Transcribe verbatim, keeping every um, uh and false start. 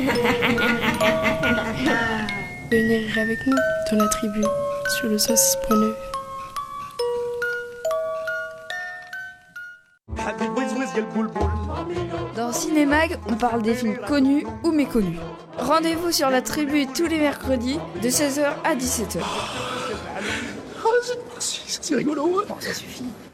Venez rire avec nous dans la tribu sur le saucisse preneux. Dans Cinémag, on parle des films connus ou méconnus. Rendez-vous sur la tribu tous les mercredis de seize heures à dix-sept heures. C'est rigolo. Bon, ça suffit.